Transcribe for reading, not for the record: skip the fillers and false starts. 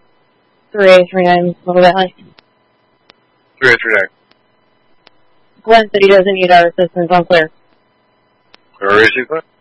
3839, Silver Valley. 3839. Glenn said he doesn't need our assistance. I'm clear. Where is he, Glenn?